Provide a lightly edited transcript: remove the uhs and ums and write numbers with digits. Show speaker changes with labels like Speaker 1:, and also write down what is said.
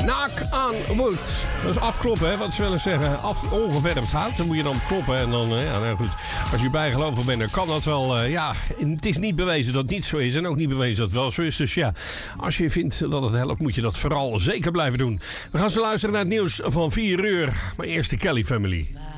Speaker 1: Knock on wood. Dat is afkloppen, hè? Wat ze willen zeggen. Ongeverfd hout. Dan moet je dan kloppen. En dan, nou goed. Als je bijgelovig bent, dan kan dat wel. Het is niet bewezen dat het niet zo is. En ook niet bewezen dat het wel zo is. Dus ja, als je vindt dat het helpt, moet je dat vooral zeker blijven doen. We gaan zo luisteren naar het nieuws van 4 uur. Maar eerst de Kelly Family.